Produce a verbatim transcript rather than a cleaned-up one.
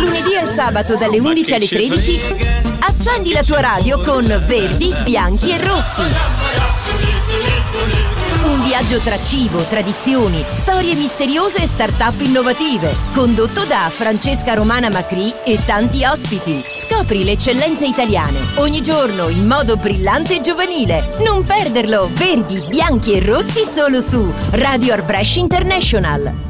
lunedì e sabato dalle undici alle tredici, accendi la tua radio con Verdi, Bianchi e Rossi. Un viaggio tra cibo, tradizioni, storie misteriose e start-up innovative, condotto da Francesca Romana Macri e tanti ospiti. Scopri le eccellenze italiane, ogni giorno in modo brillante e giovanile. Non perderlo, Verdi, Bianchi e Rossi solo su Radio Art Brescia International.